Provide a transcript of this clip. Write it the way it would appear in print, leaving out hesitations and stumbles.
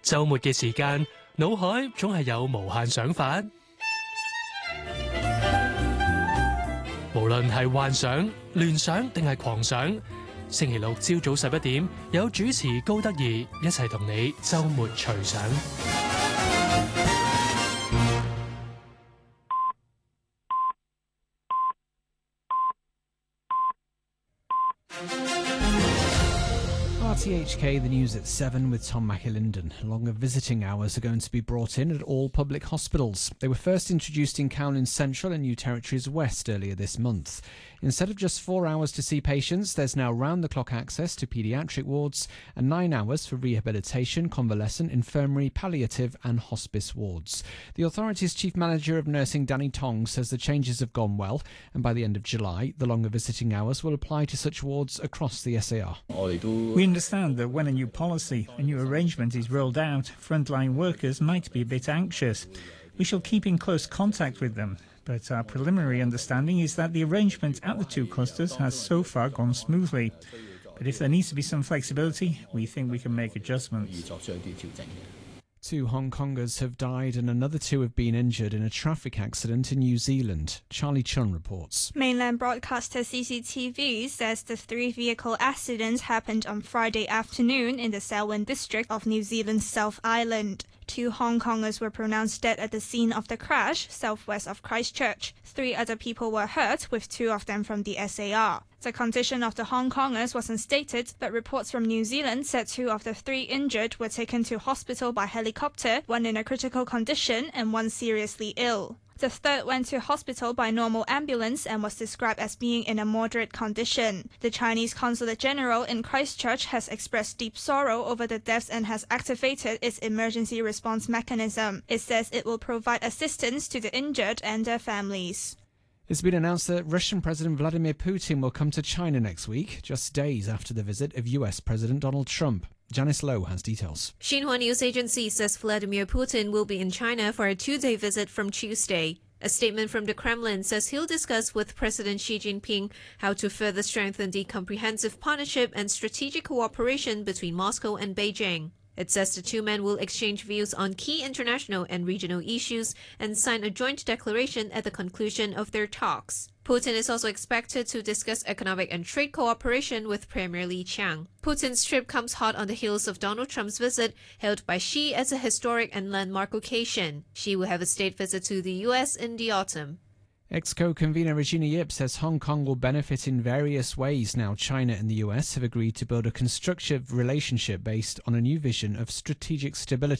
周末嘅時間，腦海總係有無限想法。無論係幻想、聯想定係狂想，星期六朝早11點有主持高德儀一齊同你周末隨想。 RTHK, the news at 7 with Tom McAlinden. Longer visiting hours are going to be brought in at all public hospitals. They were first introduced in Kowloon Central and New Territories West earlier this month. Instead of just 4 hours to see patients, there's now round-the-clock access to paediatric wards and 9 hours for rehabilitation, convalescent, infirmary, palliative and hospice wards. The authority's Chief Manager of Nursing, Danny Tong, says the changes have gone well, and by the end of July, the longer visiting hours will apply to such wards across the SAR. We understand that when a new policy, a new arrangement is rolled out, frontline workers might be a bit anxious. We shall keep in close contact with them, but our preliminary understanding is that the arrangement at the two clusters has so far gone smoothly. But if there needs to be some flexibility, we think we can make adjustments. 2 Hong Kongers have died and another 2 have been injured in a traffic accident in New Zealand. Charlie Chun reports. Mainland broadcaster CCTV says the 3-vehicle accident happened on Friday afternoon in the Selwyn district of New Zealand's South Island. 2 Hong Kongers were pronounced dead at the scene of the crash, southwest of Christchurch. 3 other people were hurt, with 2 of them from the SAR. The condition of the Hong Kongers wasn't stated, but reports from New Zealand said 2 of the 3 injured were taken to hospital by helicopter, 1 in a critical condition and 1 seriously ill. The 3rd went to hospital by normal ambulance and was described as being in a moderate condition. The Chinese Consulate General in Christchurch has expressed deep sorrow over the deaths and has activated its emergency response mechanism. It says it will provide assistance to the injured and their families. It's been announced that Russian President Vladimir Putin will come to China next week, just days after the visit of US President Donald Trump. Janice Lowe has details. Xinhua News Agency says Vladimir Putin will be in China for a 2-day visit from Tuesday. A statement from the Kremlin says he'll discuss with President Xi Jinping how to further strengthen the comprehensive partnership and strategic cooperation between Moscow and Beijing. It says the 2 men will exchange views on key international and regional issues and sign a joint declaration at the conclusion of their talks. Putin is also expected to discuss economic and trade cooperation with Premier Li Qiang. Putin's trip comes hot on the heels of Donald Trump's visit, hailed by Xi as a historic and landmark occasion. Xi will have a state visit to the US in the autumn. Ex-co-convener Regina Yip says Hong Kong will benefit in various ways now China and the US have agreed to build a constructive relationship based on a new vision of strategic stability.